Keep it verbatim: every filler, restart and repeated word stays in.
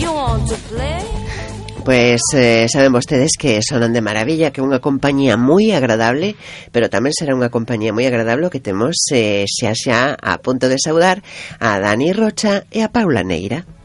want to play? Pues eh, saben vostedes que sonan de maravilla, que unha compañía moi agradable, pero tamén será unha compañía moi agradable que temos eh, xa xa a punto de saudar a Dani Rocha e a Paula Neira.